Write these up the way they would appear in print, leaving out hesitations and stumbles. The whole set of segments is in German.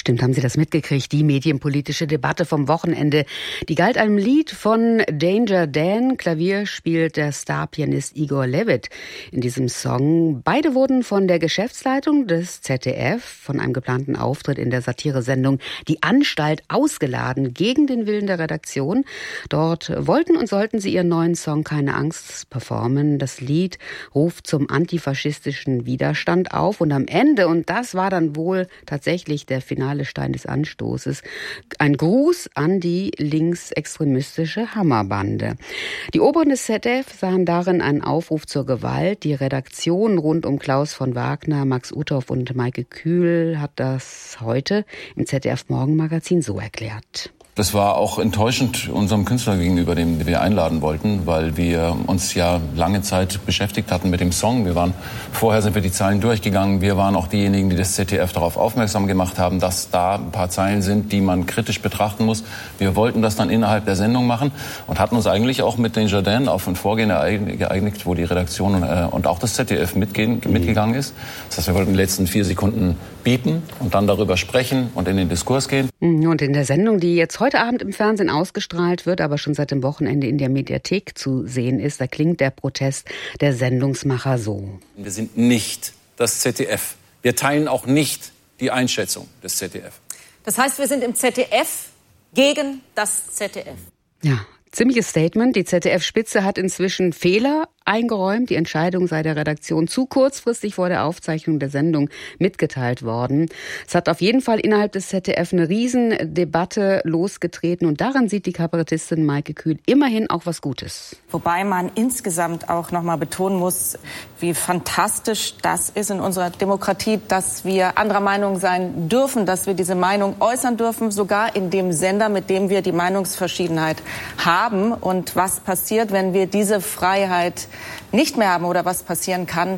Bestimmt haben Sie das mitgekriegt, die medienpolitische Debatte vom Wochenende. Die galt einem Lied von Danger Dan. Klavier spielt der Starpianist Igor Levit in diesem Song. Beide wurden von der Geschäftsleitung des ZDF von einem geplanten Auftritt in der Satiresendung Die Anstalt ausgeladen, gegen den Willen der Redaktion. Dort wollten und sollten sie ihren neuen Song Keine Angst performen. Das Lied ruft zum antifaschistischen Widerstand auf und am Ende, und das war dann wohl tatsächlich der finale Stein des Anstoßes, ein Gruß an die linksextremistische Hammerbande. Die Oberen des ZDF sahen darin einen Aufruf zur Gewalt. Die Redaktion rund um Klaus von Wagner, Max Uthoff und Maike Kühl hat das heute im ZDF-Morgenmagazin so erklärt. Das war auch enttäuschend unserem Künstler gegenüber, den wir einladen wollten, weil wir uns ja lange Zeit beschäftigt hatten mit dem Song. Vorher sind wir die Zeilen durchgegangen. Wir waren auch diejenigen, die das ZDF darauf aufmerksam gemacht haben, dass da ein paar Zeilen sind, die man kritisch betrachten muss. Wir wollten das dann innerhalb der Sendung machen und hatten uns eigentlich auch mit Danger Dan auf ein Vorgehen geeignet, wo die Redaktion und auch das ZDF mitgegangen ist. Das heißt, wir wollten die letzten 4 Sekunden biepen und dann darüber sprechen und in den Diskurs gehen. Und in der Sendung, die jetzt heute Abend im Fernsehen ausgestrahlt wird, aber schon seit dem Wochenende in der Mediathek zu sehen ist, da klingt der Protest der Sendungsmacher so. Wir sind nicht das ZDF. Wir teilen auch nicht die Einschätzung des ZDF. Das heißt, wir sind im ZDF gegen das ZDF. Ja, ziemliches Statement. Die ZDF-Spitze hat inzwischen Fehler eingeräumt. Die Entscheidung sei der Redaktion zu kurzfristig vor der Aufzeichnung der Sendung mitgeteilt worden. Es hat auf jeden Fall innerhalb des ZDF eine Riesendebatte losgetreten und daran sieht die Kabarettistin Maike Kühl immerhin auch was Gutes. Wobei man insgesamt auch noch mal betonen muss, wie fantastisch das ist in unserer Demokratie, dass wir anderer Meinung sein dürfen, dass wir diese Meinung äußern dürfen, sogar in dem Sender, mit dem wir die Meinungsverschiedenheit haben. Und was passiert, wenn wir diese Freiheit nicht mehr haben oder was passieren kann,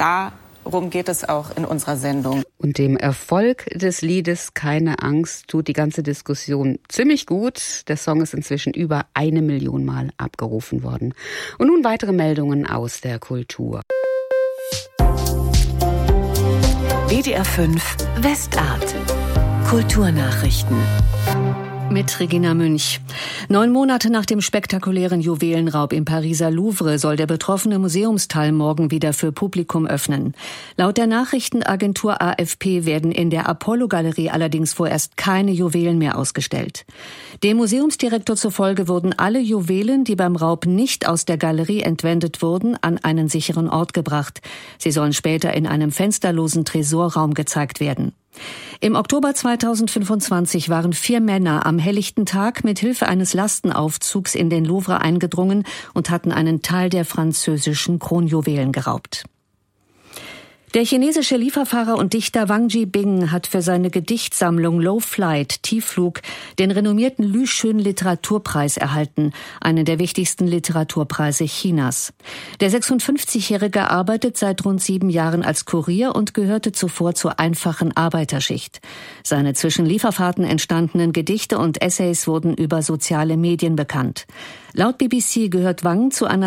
darum geht es auch in unserer Sendung. Und dem Erfolg des Liedes Keine Angst tut die ganze Diskussion ziemlich gut. Der Song ist inzwischen über 1 Million Mal abgerufen worden. Und nun weitere Meldungen aus der Kultur. WDR 5 Westart. Kulturnachrichten. Mit Regina Münch. 9 Monate nach dem spektakulären Juwelenraub im Pariser Louvre soll der betroffene Museumsteil morgen wieder für Publikum öffnen. Laut der Nachrichtenagentur AFP werden in der Apollo-Galerie allerdings vorerst keine Juwelen mehr ausgestellt. Dem Museumsdirektor zufolge wurden alle Juwelen, die beim Raub nicht aus der Galerie entwendet wurden, an einen sicheren Ort gebracht. Sie sollen später in einem fensterlosen Tresorraum gezeigt werden. Im Oktober 2025 waren 4 Männer am helllichten Tag mit Hilfe eines Lastenaufzugs in den Louvre eingedrungen und hatten einen Teil der französischen Kronjuwelen geraubt. Der chinesische Lieferfahrer und Dichter Wang Jibing hat für seine Gedichtsammlung Low Flight, Tiefflug, den renommierten Lü Xun Literaturpreis erhalten, einen der wichtigsten Literaturpreise Chinas. Der 56-Jährige arbeitet seit rund 7 Jahren als Kurier und gehörte zuvor zur einfachen Arbeiterschicht. Seine zwischen Lieferfahrten entstandenen Gedichte und Essays wurden über soziale Medien bekannt. Laut BBC gehört Wang zu einer